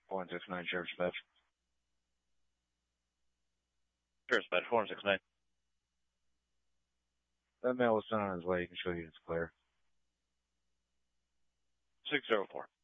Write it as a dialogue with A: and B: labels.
A: 469 Sheriff's Dispatch.
B: Sheriff's Dispatch, 469.
A: That male is sent on his way. You can show you it's clear.
B: 604.